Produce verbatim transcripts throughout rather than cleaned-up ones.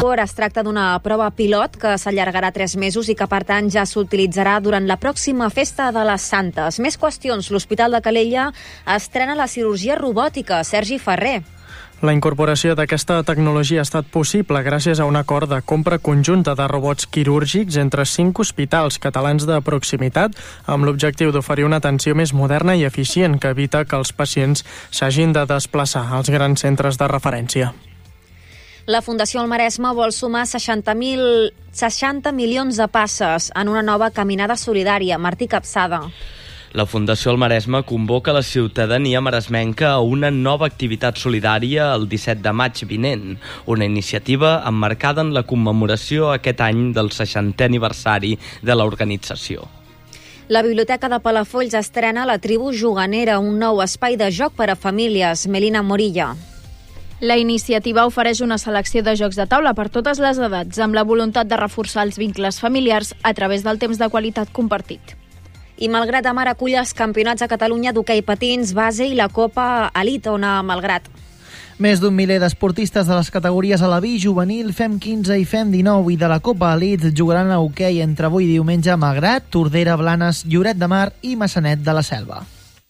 software es tracta d'una prova pilot que s'allargarà tres mesos i que, per tant, ja s'utilitzarà durant la pròxima Festa de les Santes. Més qüestions. L'Hospital de Calella estrena la cirurgia robòtica. Sergi Ferrer. La incorporació d'aquesta tecnologia ha estat possible gràcies a un acord de compra conjunta de robots quirúrgics entre cinc hospitals catalans de proximitat, amb l'objectiu d'oferir una atenció més moderna i eficient que evita que els pacients s'hagin de desplaçar als grans centres de referència. La Fundació El Maresme vol sumar seixanta milions de passes en una nova caminada solidària. Martí Capçada. La Fundació El Maresme convoca la ciutadania maresmenca a una nova activitat solidària el disset de maig vinent, una iniciativa emmarcada en la commemoració aquest any del seixantè aniversari de l'organització. La Biblioteca de Palafolls estrena la Tribu Juganera, un nou espai de joc per a famílies. Melina Morilla. La iniciativa ofereix una selecció de jocs de taula per totes les edats, amb la voluntat de reforçar els vincles familiars a través del temps de qualitat compartit. I Malgrat de Mar acull els campionats a Catalunya d'hoquei patins, base i la Copa Elite, on a Malgrat. Més d'un miler d'esportistes de les categories Alaví, Juvenil, Fem quinze i Fem dinou i de la Copa Elite jugaran a hoquei entre avui i diumenge a Malgrat, Tordera, Blanes, Lloret de Mar i Maçanet de la Selva.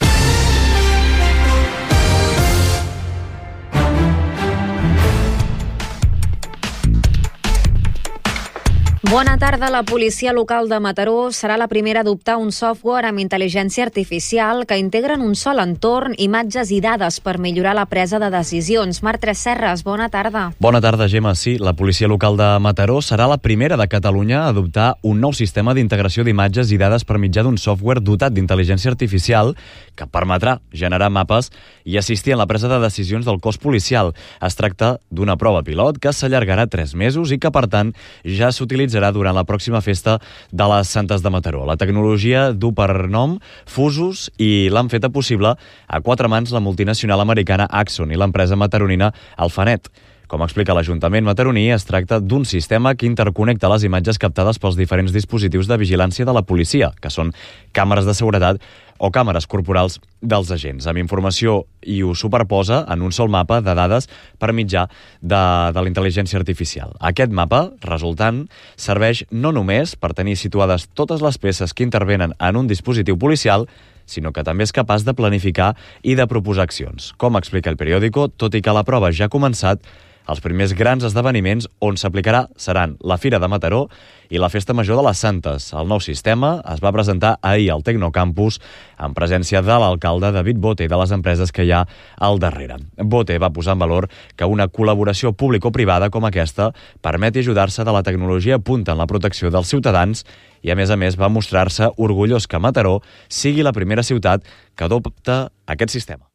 Bona tarda. La policia local de Mataró serà la primera a adoptar un software amb intel·ligència artificial que integra en un sol entorn imatges i dades per millorar la presa de decisions. Marc Tresserras, bona tarda. Bona tarda, Gemma. Sí, la policia local de Mataró serà la primera de Catalunya a adoptar un nou sistema d'integració d'imatges i dades per mitjà d'un software dotat d'intel·ligència artificial que permetrà generar mapes i assistir en la presa de decisions del cos policial. Es tracta d'una prova pilot que s'allargarà tres mesos i que, per tant, ja s'utilitzarà durant la pròxima Festa de les Santes de Mataró. La tecnologia du per nom Fusus i l'han feta possible a quatre mans la multinacional americana Axon i l'empresa mataronina Alphanet. Com explica l'Ajuntament mataroní, es tracta d'un sistema que interconnecta les imatges captades pels diferents dispositius de vigilància de la policia, que són càmeres de seguretat o càmeres corporals dels agents, amb informació i ho superposa en un sol mapa de dades per mitjà de, de la intel·ligència artificial. Aquest mapa resultant serveix no només per tenir situades totes les peces que intervenen en un dispositiu policial, sinó que també és capaç de planificar i de proposar accions. Com explica el periòdico, tot i que la prova ja ha començat, els primers grans esdeveniments on s'aplicarà seran la Fira de Mataró i la Festa Major de les Santes. El nou sistema es va presentar ahir al Tecnocampus en presència de l'alcalde David Bote i de les empreses que hi ha al darrere. Bote va posar en valor que una col·laboració público-privada com aquesta permeti ajudar-se de la tecnologia punta en la protecció dels ciutadans i, a més a més, va mostrar-se orgullós que Mataró sigui la primera ciutat que adopta aquest sistema.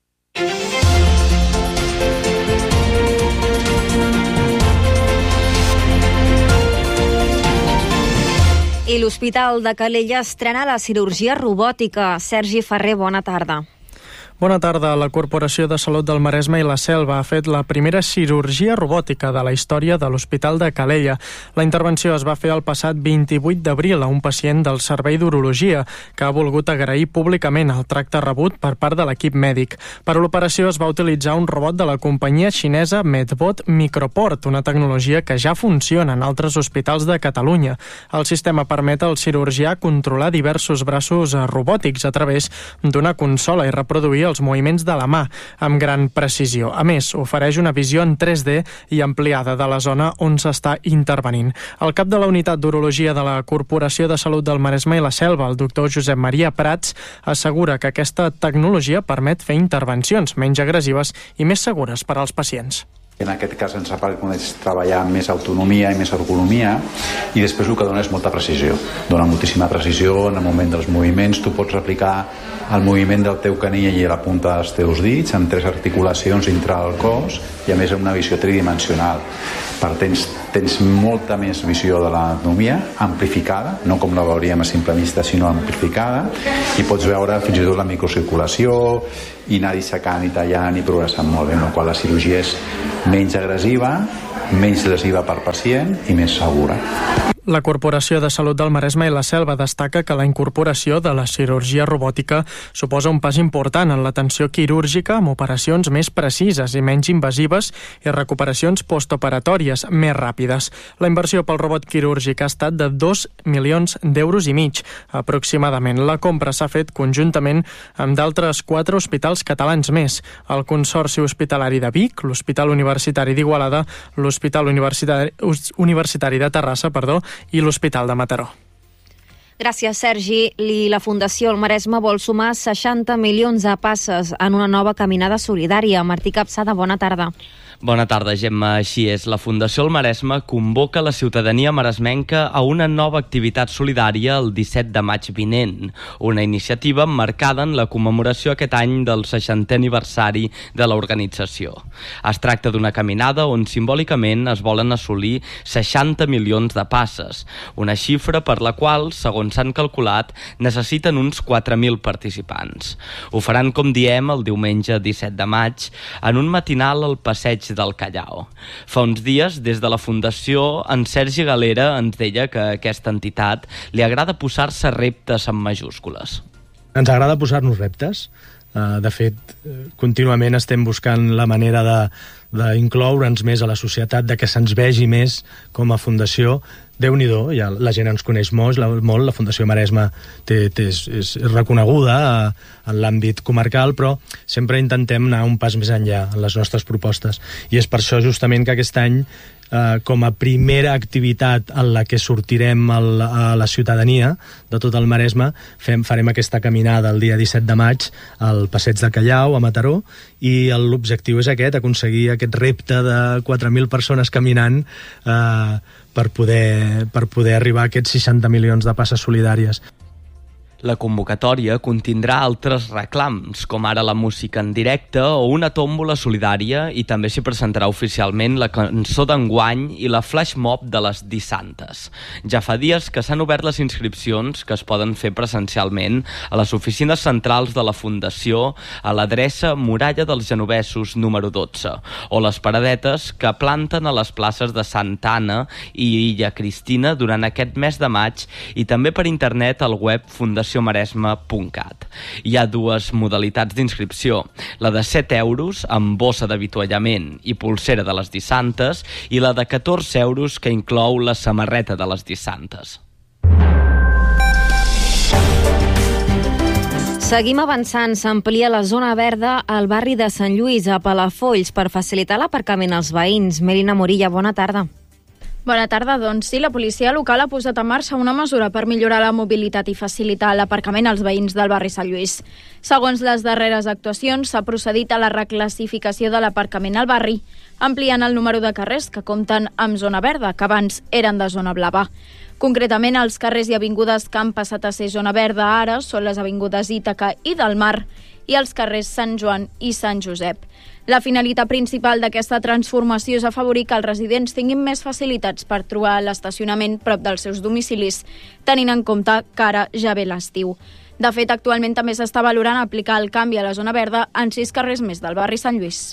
I l'Hospital de Calella estrena la cirurgia robòtica. Sergi Ferrer, bona tarda. Bona tarda. La Corporació de Salut del Maresme i la Selva ha fet la primera cirurgia robòtica de la història de l'Hospital de Calella. La intervenció es va fer el passat vint-i-vuit d'abril a un pacient del Servei d'Urologia que ha volgut agrair públicament el tracte rebut per part de l'equip mèdic. Per a l'operació es va utilitzar un robot de la companyia xinesa Medbot Microport, una tecnologia que ja funciona en altres hospitals de Catalunya. El sistema permet al cirurgià controlar diversos braços robòtics a través d'una consola i reproduir els moviments de la mà amb gran precisió. A més, ofereix una visió en tres D i ampliada de la zona on s'està intervenint. El cap de la unitat d'urologia de la Corporació de Salut del Maresme i la Selva, el doctor Josep Maria Prats, assegura que aquesta tecnologia permet fer intervencions menys agressives i més segures per als pacients. En aquest cas ens permet treballar amb més autonomia i més ergonomia i després el que dona és molta precisió. Dona moltíssima precisió en el moment dels moviments. Tu pots replicar el moviment del teu canell i la punta dels teus dits amb tres articulacions dintre del cos i a més amb una visió tridimensional. Per tens, tens molta més visió de l'anatomia amplificada, no com la veuríem a simple vista, sinó amplificada, i pots veure fins i tot la microcirculació i anar dissecant i tallant i progressant molt bé, amb la qual la cirurgia és menys agressiva, menys lesiva per pacient i més segura. La Corporació de Salut del Maresme i la Selva destaca que la incorporació de la cirurgia robòtica suposa un pas important en l'atenció quirúrgica amb operacions més precises i menys invasives i recuperacions postoperatòries més ràpides. La inversió pel robot quirúrgic ha estat de dos milions d'euros i mig, aproximadament. La compra s'ha fet conjuntament amb d'altres quatre hospitals catalans més: el Consorci Hospitalari de Vic, l'Hospital Universitari d'Igualada, l'Hospital Universitari, Universitari de Terrassa, perdó, i l'Hospital de Mataró. Gràcies, Sergi. I la Fundació El Maresme vol sumar seixanta milions de passes en una nova caminada solidària. Martí Capçada, bona tarda. Bona tarda, Gemma. Així és, la Fundació El Maresme convoca la ciutadania maresmenca a una nova activitat solidària el disset de maig vinent, una iniciativa marcada en la commemoració aquest any del seixantè aniversari de l'organització. Es tracta d'una caminada on simbòlicament es volen assolir seixanta milions de passes, una xifra per la qual, segons s'han calculat, necessiten uns quatre mil participants. Ho faran, com diem, el diumenge disset de maig, en un matinal al passeig del Callao. Fa uns dies, des de la Fundació, en Sergi Galera ens deia que a aquesta entitat li agrada posar-se reptes en majúscules. Ens agrada posar-nos reptes. De fet, contínuament estem buscant la manera de, d'incloure'ns més a la societat, de que se'ns vegi més com a fundació. Déu-n'hi-do, ja la gent ens coneix molt, la, molt, la Fundació Maresme té, té, és, és reconeguda a, en l'àmbit comarcal, però sempre intentem anar un pas més enllà en les nostres propostes. I és per això justament que aquest any, eh, com a primera activitat en la que sortirem al, a la ciutadania de tot el Maresme, fem, farem aquesta caminada el dia disset de maig al Passeig del Callao, a Mataró, i l'objectiu és aquest, aconseguir aquest repte de quatre mil persones caminant eh, per poder, per poder arribar a aquests seixanta milions de passes solidàries. La convocatòria contindrà altres reclams, com ara la música en directe o una tòmbola solidària, i també s'hi presentarà oficialment la cançó d'enguany i la flash mob de les dissantes. Ja fa dies que s'han obert les inscripcions, que es poden fer presencialment a les oficines centrals de la Fundació, a l'adreça Muralla dels Genovesos número dotze, o les paradetes que planten a les places de Santa Anna i Illa Cristina durant aquest mes de maig, i també per internet al web fundació maresme punt cat. Hi ha dues modalitats d'inscripció, la de set euros amb bossa d'avituallament i pulsera de les dissantes, i la de catorze euros que inclou la samarreta de les dissantes. Seguim avançant. S'amplia la zona verda al barri de Sant Lluís, a Palafolls, per facilitar l'aparcament als veïns. Merina Morilla, bona tarda. Bona tarda. Doncs sí, la policia local ha posat en marxa una mesura per millorar la mobilitat i facilitar l'aparcament als veïns del barri Sant Lluís. Segons les darreres actuacions, s'ha procedit a la reclassificació de l'aparcament al barri, ampliant el número de carrers que compten amb zona verda, que abans eren de zona blava. Concretament, els carrers i avingudes que han passat a ser zona verda ara són les avingudes Ítaca i del Mar i els carrers Sant Joan i Sant Josep. La finalitat principal d'aquesta transformació és afavorir que els residents tinguin més facilitats per trobar l'estacionament prop dels seus domicilis, tenint en compte que ara ja ve l'estiu. De fet, actualment també s'està valorant aplicar el canvi a la zona verda en sis carrers més del barri Sant Lluís.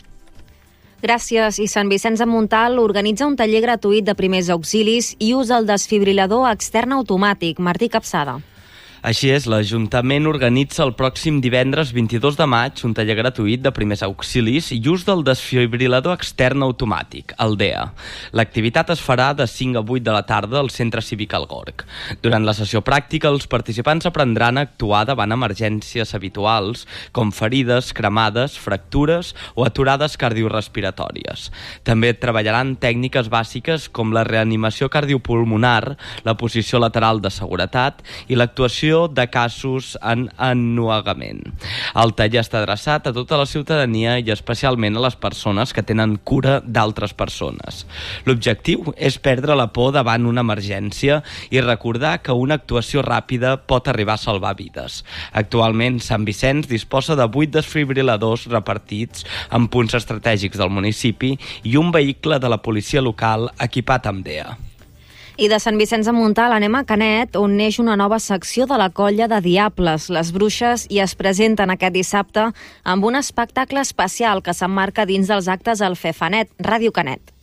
Gràcies. I Sant Vicenç de Montalt organitza un taller gratuït de primers auxilis i usa el desfibrilador extern automàtic. Martí Capçada. Així és, l'Ajuntament organitza el pròxim divendres vint-i-dos de maig un taller gratuït de primers auxilis i ús del desfibrilador extern automàtic, el D E A. L'activitat es farà de cinc a vuit de la tarda al Centre Cívic El Gorg. Durant la sessió pràctica, els participants aprendran a actuar davant emergències habituals, com ferides, cremades, fractures o aturades cardiorespiratòries. També treballaran tècniques bàsiques com la reanimació cardiopulmonar, la posició lateral de seguretat i l'actuació de casos en ennuegament. El taller està adreçat a tota la ciutadania i especialment a les persones que tenen cura d'altres persones. L'objectiu és perdre la por davant una emergència i recordar que una actuació ràpida pot arribar a salvar vides. Actualment, Sant Vicenç disposa de vuit desfibriladors repartits en punts estratègics del municipi i un vehicle de la policia local equipat amb D E A. I de Sant Vicenç de Montalt anem a Canet, on neix una nova secció de la colla de Diables, les Bruixes, i es presenten aquest dissabte amb un espectacle especial que s'emmarca dins dels actes al Fefanet, Ràdio Canet.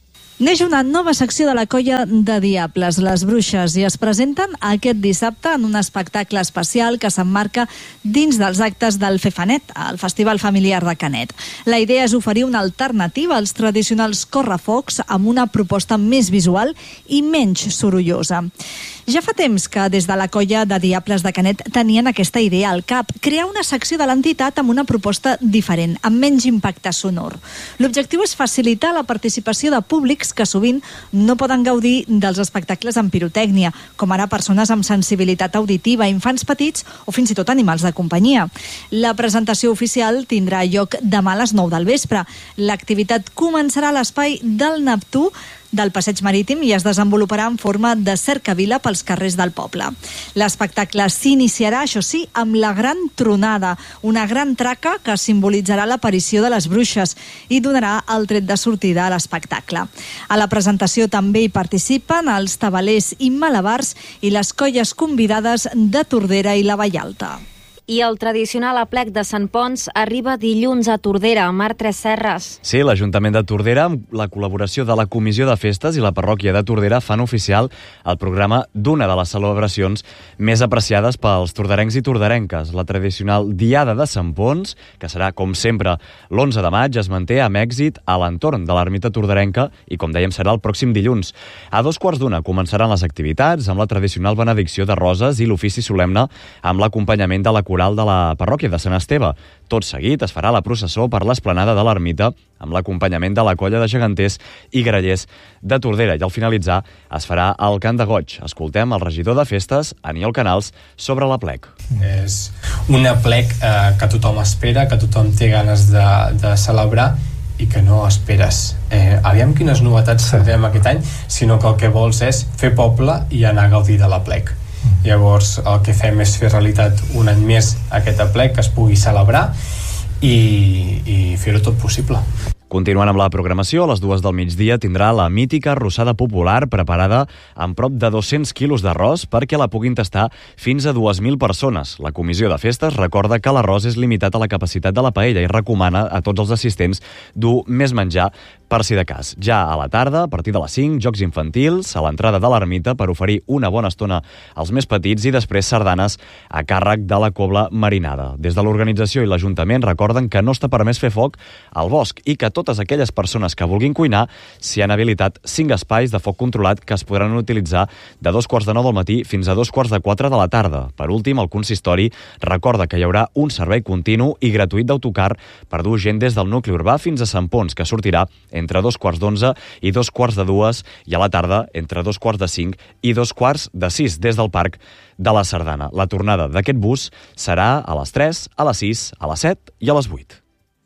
Neix una nova secció de la Colla de Diables, les Bruixes, i es presenten aquest dissabte en un espectacle especial que s'emmarca dins dels actes del Fefanet, el Festival Familiar de Canet. La idea és oferir una alternativa als tradicionals correfocs amb una proposta més visual i menys sorollosa. Ja fa temps que des de la Colla de Diables de Canet tenien aquesta idea al cap, crear una secció de l'entitat amb una proposta diferent, amb menys impacte sonor. L'objectiu és facilitar la participació de públics que sovint no poden gaudir dels espectacles amb pirotècnia, com ara persones amb sensibilitat auditiva, infants petits o fins i tot animals de companyia. La presentació oficial tindrà lloc demà a les nou del vespre. L'activitat començarà a l'espai del Neptú del Passeig Marítim i es desenvoluparà en forma de cercavila pels carrers del poble. L'espectacle s'iniciarà, això sí, amb la Gran Tronada, una gran traca que simbolitzarà l'aparició de les bruixes i donarà el tret de sortida a l'espectacle. A la presentació també hi participen els tabalers i malabars i les colles convidades de Tordera i la Vallalta. I el tradicional aplec de Sant Ponç arriba dilluns a Tordera, Mar Tres Serres. Sí, l'Ajuntament de Tordera, amb la col·laboració de la Comissió de Festes i la Parròquia de Tordera, fan oficial el programa d'una de les celebracions més apreciades pels torderencs i torderenques. La tradicional Diada de Sant Ponç, que serà, com sempre, l'onze de maig, es manté amb èxit a l'entorn de l'ermita torderenca i, com dèiem, serà el pròxim dilluns. A dos quarts d'una començaran les activitats amb la tradicional benedicció de roses i l'ofici solemne amb l'acompanyament de la coral de la parròquia de Sant Esteve. Tot seguit es farà la processó per l'esplanada de l'ermita amb l'acompanyament de la colla de geganters i grallers de Tordera i al finalitzar es farà el cant de goig. Escoltem el regidor de festes, Aniol Canals, sobre l'aplec. És un aplec eh, que tothom espera, que tothom té ganes de, de celebrar i que no esperes. Eh, aviam quines novetats tindrem aquest any, sinó que el que vols és fer poble i anar a gaudir de l'aplec. Llavors el que fem és fer realitat un any més aquest aplec, que es pugui celebrar i, i fer-ho tot possible. Continuant amb la programació, a les dues del migdia tindrà la mítica arrossada popular preparada amb prop de dos-cents quilos d'arròs perquè la puguin tastar fins a dues mil persones. La Comissió de Festes recorda que l'arròs és limitat a la capacitat de la paella i recomana a tots els assistents dur més menjar per si de cas. Ja a la tarda, a partir de les cinc, jocs infantils a l'entrada de l'ermita per oferir una bona estona als més petits i després sardanes a càrrec de la cobla marinada. Des de l'organització i l'Ajuntament recorden que no està permès fer foc al bosc i que totes aquelles persones que vulguin cuinar s'hi han habilitat cinc espais de foc controlat que es podran utilitzar de dos quarts de nou del matí fins a dos quarts de quatre de la tarda. Per últim, el consistori recorda que hi haurà un servei continu i gratuït d'autocar per dur gent des del nucli urbà fins a Sant Ponç, que sortirà entre dos quarts d'onze i dos quarts de dues i a la tarda entre dos quarts de cinc i dos quarts de sis des del Parc de la Sardana. La tornada d'aquest bus serà a les tres, a les sis, a les set i a les vuit.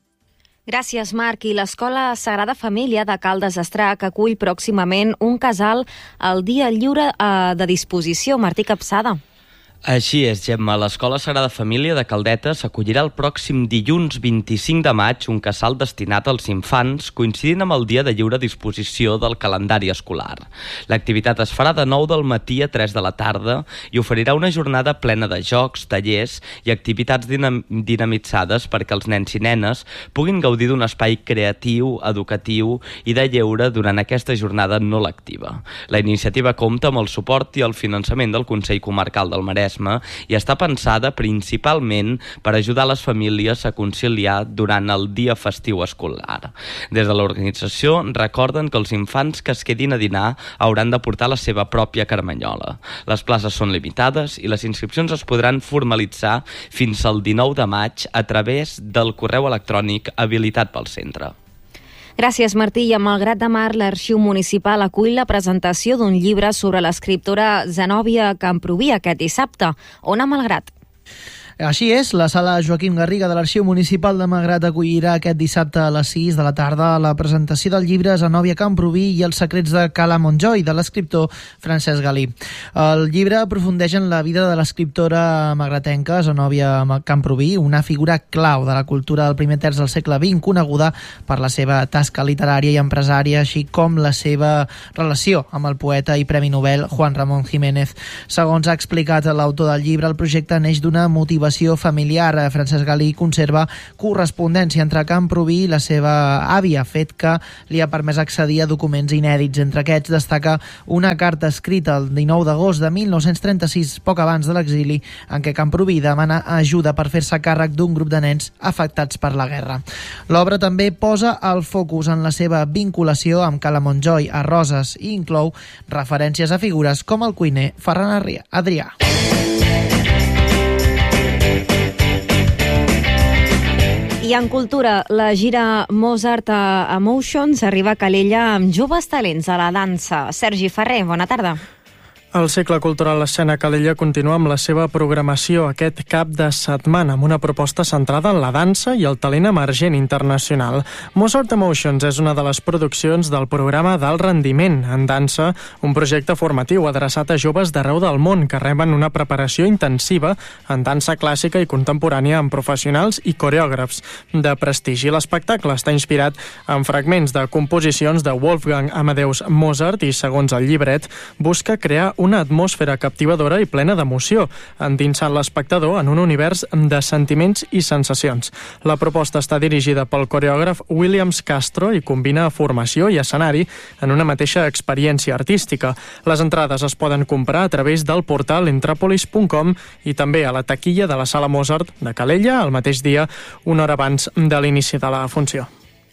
Gràcies, Marc. I l'Escola Sagrada Família de Caldes d'Estrac acull pròximament un casal al dia lliure eh, de disposició. Martí Capçada. Així és, Gemma. L'Escola Sagrada Família de Caldetes acollirà el pròxim dilluns vint-i-cinc de maig un casal destinat als infants, coincidint amb el dia de lliure disposició del calendari escolar. L'activitat es farà de nou del matí a tres de la tarda i oferirà una jornada plena de jocs, tallers i activitats dinam dinamitzades perquè els nens i nenes puguin gaudir d'un espai creatiu, educatiu i de lleure durant aquesta jornada no lectiva. La iniciativa compta amb el suport i el finançament del Consell Comarcal del Maresme i està pensada principalment per ajudar les famílies a conciliar durant el dia festiu escolar. Des de l'organització recorden que els infants que es quedin a dinar hauran de portar la seva pròpia carmanyola. Les places són limitades i les inscripcions es podran formalitzar fins al dinou de maig a través del correu electrònic habilitat pel centre. Gràcies, Martí. I a Malgrat de Mar, l'Arxiu Municipal acull la presentació d'un llibre sobre l'escriptora Zenòbia Camprubí aquest dissabte. On a Malgrat? Així és, la sala Joaquim Garriga de l'Arxiu Municipal de Malgrat acollirà aquest dissabte a les sis de la tarda la presentació del llibre Zenòbia Camprubí i els secrets de Cala Montjoy, de l'escriptor Francesc Galí. El llibre aprofundeix en la vida de l'escriptora magratenca Zenòbia Camprubí, una figura clau de la cultura del primer terç del segle vint, coneguda per la seva tasca literària i empresària, així com la seva relació amb el poeta i Premi Nobel Juan Ramón Jiménez. Segons ha explicat l'autor del llibre, el projecte neix d'una motivació motivació familiar. Francesc Galí conserva correspondència entre Camprubí i la seva àvia, fet que li ha permès accedir a documents inèdits. Entre aquests destaca una carta escrita el dinou d'agost de mil nou-cents trenta-sis, poc abans de l'exili, en què Camprubí demana ajuda per fer-se càrrec d'un grup de nens afectats per la guerra. L'obra també posa el focus en la seva vinculació amb Cala Montjoy a Roses i inclou referències a figures com el cuiner Ferran Adrià. I en cultura, la gira Mozart a Emotions arriba a Calella amb joves talents a la dansa. Sergi Ferrer, bona tarda. El cicle cultural Escena Calella continua amb la seva programació aquest cap de setmana amb una proposta centrada en la dansa i el talent emergent internacional. Mozart Emotions és una de les produccions del programa d'alt rendiment en dansa, un projecte formatiu adreçat a joves d'arreu del món que reben una preparació intensiva en dansa clàssica i contemporània amb professionals i coreògrafs de prestigi. L'espectacle està inspirat en fragments de composicions de Wolfgang Amadeus Mozart i, segons el llibret, busca crear una atmosfera captivadora i plena d'emoció, endinsant l'espectador en un univers de sentiments i sensacions. La proposta està dirigida pel coreògraf Williams Castro i combina formació i escenari en una mateixa experiència artística. Les entrades es poden comprar a través del portal entrapolis punt com i també a la taquilla de la Sala Mozart de Calella el mateix dia, una hora abans de l'inici de la funció.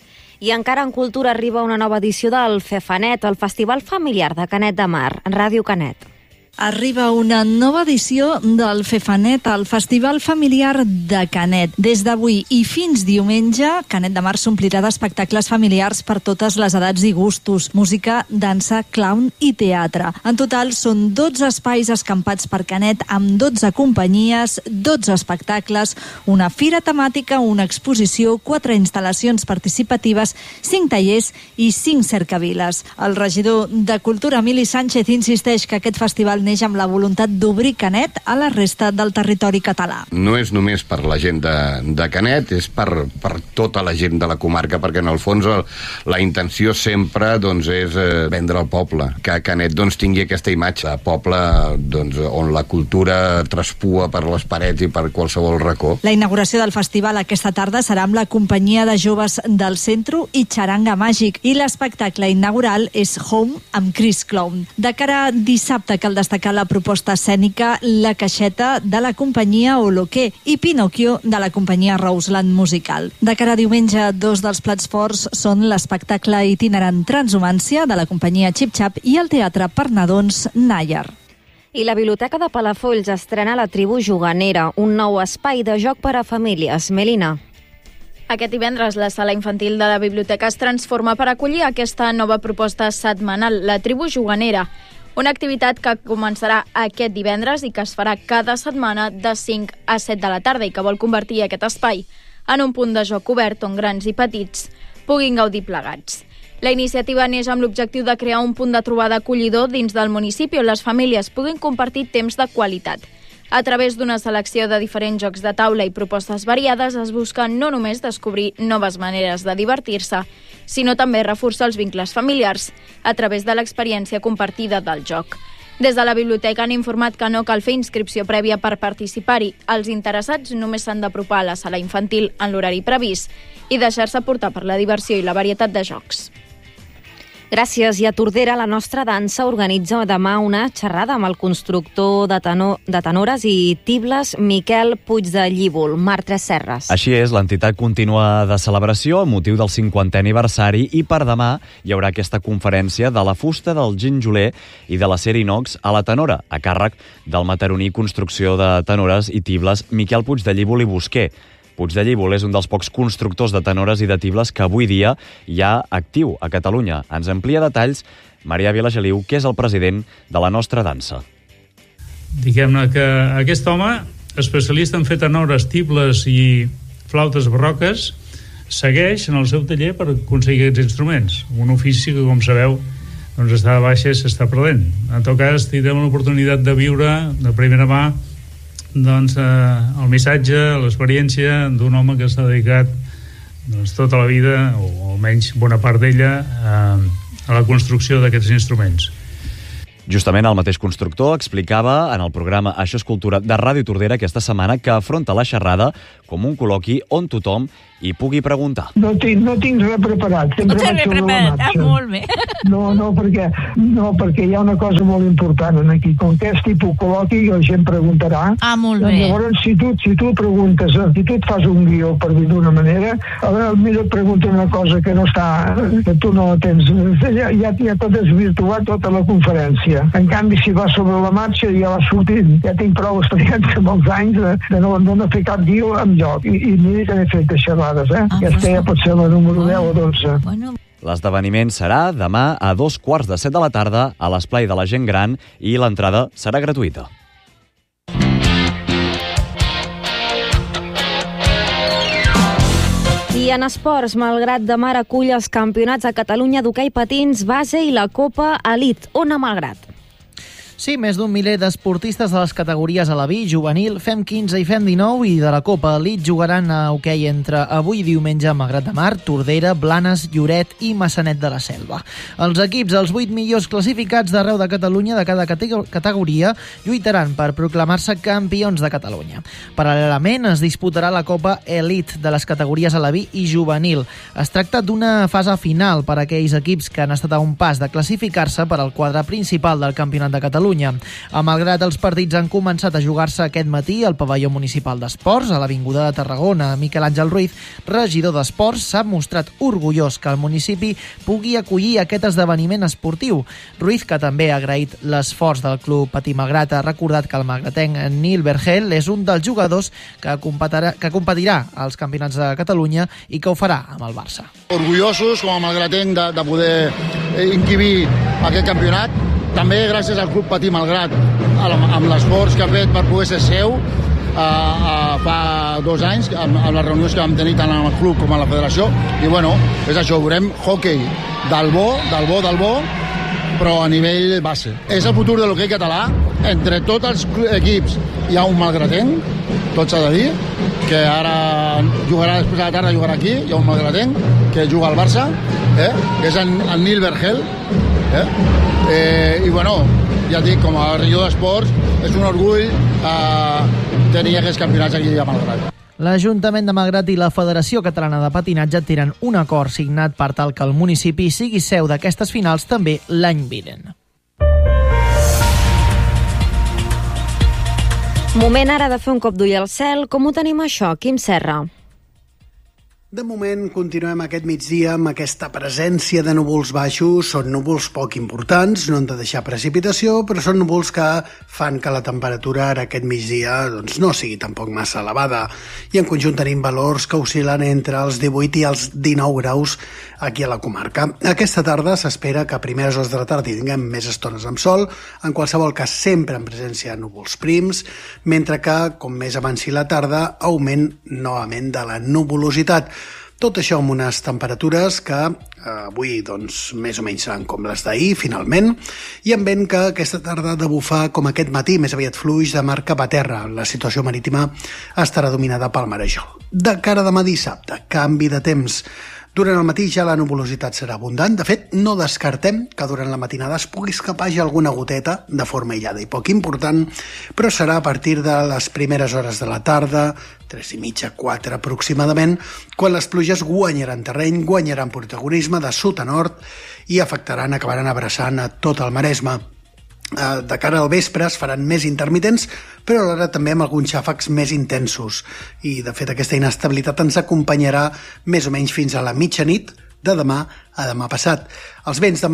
I encara en cultura arriba una nova edició del Fefanet, el festival familiar de Canet de Mar, Ràdio Canet. Arriba una nova edició del Fefanet, el Festival Familiar de Canet. Des d'avui i fins diumenge, Canet de Mar s'omplirà d'espectacles familiars per totes les edats i gustos, música, dansa, clown i teatre. En total són dotze espais escampats per Canet amb dotze companyies, dotze espectacles, una fira temàtica, una exposició, quatre instal·lacions participatives, cinc tallers i cinc cercaviles. El regidor de Cultura, Emili Sánchez, insisteix que aquest festival neix amb la voluntat d'obrir Canet a la resta del territori català. No és només per la gent de, de Canet, és per, per tota la gent de la comarca, perquè en el fons el, la intenció sempre doncs, és eh, vendre al poble, que Canet doncs, tingui aquesta imatge de poble doncs, on la cultura traspua per les parets i per qualsevol racó. La inauguració del festival aquesta tarda serà amb la companyia de joves del Centro i Xaranga Màgic, i l'espectacle inaugural és Home amb Chris Clown. De cara a dissabte cal destacar la proposta escènica La Caixeta de la companyia Oloqué i Pinocchio de la companyia Roseland Musical. De cara a diumenge, dos dels plats forts són l'espectacle itinerant Transhumància de la companyia Chip Chap i el teatre per nadons Nayar. I la Biblioteca de Palafolls estrena la Tribu Juganera, un nou espai de joc per a famílies. Melina. Aquest divendres la sala infantil de la biblioteca es transforma per acollir aquesta nova proposta setmanal, la Tribu Juganera. Una activitat que començarà aquest divendres i que es farà cada setmana de cinc a set de la tarda i que vol convertir aquest espai en un punt de joc obert on grans i petits puguin gaudir plegats. La iniciativa neix amb l'objectiu de crear un punt de trobada acollidor dins del municipi on les famílies puguin compartir temps de qualitat. A través d'una selecció de diferents jocs de taula i propostes variades es busca no només descobrir noves maneres de divertir-se, sinó també reforçar els vincles familiars a través de l'experiència compartida del joc. Des de la biblioteca han informat que no cal fer inscripció prèvia per participar-hi. Els interessats només s'han d'apropar a la sala infantil en l'horari previst i deixar-se portar per la diversió i la varietat de jocs. Gràcies. I a Tordera, la nostra dansa organitza demà una xerrada amb el constructor de, tenor, de tenores i tibles Miquel Puig de Llívol. Marc Tres Serres. Així és, l'entitat continua de celebració a motiu del cinquantè aniversari i per demà hi haurà aquesta conferència de la fusta del ginjoler i de l'acer inox a la tenora, a càrrec del mataroní construcció de tenores i tibles Miquel Puig de Llívol i Busquer. Puig de Llívol és un dels pocs constructors de tenores i de tibles que avui dia hi ha actiu a Catalunya. Ens amplia detalls Maria Vilageliu, que és el president de la nostra dansa. Diguem-ne que aquest home, especialista en fer tenores, tibles i flautes barroques, segueix en el seu taller per aconseguir aquests instruments. Un ofici que, com sabeu, doncs està de baixa i s'està perdent. En tot cas, tindrem l'oportunitat de viure de primera mà doncs, eh, el missatge, l'experiència d'un home que s'ha dedicat doncs, tota la vida, o almenys bona part d'ella, eh, a la construcció d'aquests instruments. Justament el mateix constructor explicava en el programa Això és Cultura de Ràdio Tordera aquesta setmana que afronta la xerrada com un col·loqui on tothom hi pugui preguntar. No tinc, no tinc res preparat. No tens res preparat, ah, molt bé. No, no perquè, no, perquè hi ha una cosa molt important aquí. Com que és tipus col·loqui, la gent preguntarà. Ah, molt doncs, bé. Llavors, si tu, si tu preguntes, si tu et fas un guió, per dir d'una manera, a veure, millor et pregunta una cosa que no està, que tu no tens, ja, ja, ja tot desvirtuat tota la conferència. En canvi, si vas sobre la marxa, ja vas sortint. Ja tinc prou experiència amb els anys de, de, no, de no fer cap guió en lloc. I, i mira que n'he fet de xerrades, eh? Ah, aquesta ja pot ser la número deu o dotze. Bueno. L'esdeveniment serà demà a dos quarts de set de la tarda a l'Esplai de la Gent Gran i l'entrada serà gratuïta. I en esports, Malgrat de Mar acull els campionats de Catalunya d'hoquei patins base i la Copa Elite. On a Malgrat? Sí, més d'un miler d'esportistes de les categories a la B, juvenil, Fem quinze i Fem dinou i de la Copa Elite jugaran a hoquei entre avui i diumenge a Malgrat de Mar, Tordera, Blanes, Lloret i Maçanet de la Selva. Els equips, els vuit millors classificats d'arreu de Catalunya de cada categoria, lluitaran per proclamar-se campions de Catalunya. Paral·lelament es disputarà la Copa Elite de les categories a la B i juvenil. Es tracta d'una fase final per a aquells equips que han estat a un pas de classificar-se per al quadre principal del Campionat de Catalunya. A Malgrat, els partits han començat a jugar-se aquest matí al pavelló municipal d'esports, a l'Avinguda de Tarragona. Miquel Àngel Ruiz, regidor d'esports, s'ha mostrat orgullós que el municipi pugui acollir aquest esdeveniment esportiu. Ruiz, que també ha agraït l'esforç del Club Patí Malgrat, ha recordat que el malgratenc Nil Vergel és un dels jugadors que competirà, que competirà als Campionats de Catalunya i que ho farà amb el Barça. Orgullosos com a malgratenc de, de poder encabir aquest campionat. També gràcies al Club Patí Malgrat, amb l'esforç que ha fet per poder ser seu uh, uh, fa dos anys, amb, amb les reunions que vam tenir tant amb el club com a la federació. I bueno, és això, veurem hoquei del bo, del bo, del bo, però a nivell base. És el futur de l'hoquei català. Entre tots els equips hi ha un malgratenc, tot s'ha de dir, que ara jugarà després de la tarda, jugarà aquí, hi ha un malgratenc que juga al Barça, eh? que és en, en Nil Vergel, eh? Eh, i bueno, ja et dic, com a regidor d'esports és un orgull eh, tenir aquests campionats aquí a Malgrat. L'Ajuntament de Malgrat i la Federació Catalana de Patinatge tenen un acord signat per tal que el municipi sigui seu d'aquestes finals també l'any vinent. Moment ara de fer un cop d'ull al cel. Com ho tenim això, Quim Serra? De moment continuem aquest migdia amb aquesta presència de núvols baixos. Són núvols poc importants, no han de deixar precipitació, però són núvols que fan que la temperatura ara aquest migdia doncs, no sigui tampoc massa elevada. I en conjunt tenim valors que oscil·len entre els divuit i els dinou graus aquí a la comarca. Aquesta tarda s'espera que a primeres hores de la tarda tinguem més estones amb sol, en qualsevol cas sempre en presència de núvols prims, mentre que, com més avanci la tarda, augment novament de la nuvolositat. Tot això amb unes temperatures que eh, avui doncs, més o menys seran com les d'ahir, finalment, i amb vent que aquesta tarda ha de bufar com aquest matí, més aviat fluix de mar cap a terra. La situació marítima estarà dominada pel marejol. De cara a demà dissabte, canvi de temps. Durant el matí ja la nuvolositat serà abundant. De fet, no descartem que durant la matinada es pugui escapar ja alguna goteta de forma aïllada i poc important, però serà a partir de les primeres hores de la tarda, tres i mitja, quatre aproximadament, quan les pluges guanyaran terreny, guanyaran protagonisme de sud a nord i afectaran, acabaran abraçant a tot el Maresme. De cara al vespre es faran més intermitents, però alhora també amb alguns xàfecs més intensos. I, de fet, aquesta inestabilitat ens acompanyarà més o menys fins a la mitjanit de demà a demà passat. Els vents de